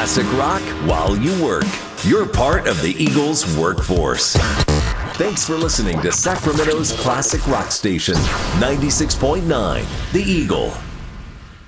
classic rock while you work. You're part of the Eagles workforce. Thanks for listening to Sacramento's classic rock station, 96.9 The Eagle.